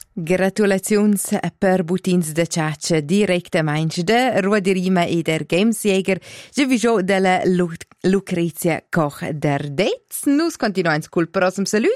Gratulazions per butins de ciaccia directamaing de Ruoderima e der Gamesjäger, giuvisò della Lucrezia Koch der Dates. Nus continuans col prossimo salut